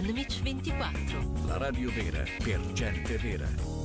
Manmich 24. La radio vera per gente vera.